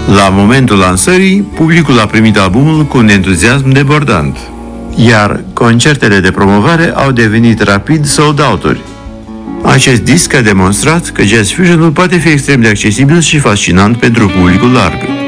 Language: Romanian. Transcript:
La momentul lansării, publicul a primit albumul cu un entuziasm debordant, iar concertele de promovare au devenit rapid sold-out-uri. Acest disc a demonstrat că jazz fusion-ul poate fi extrem de accesibil și fascinant pentru publicul larg.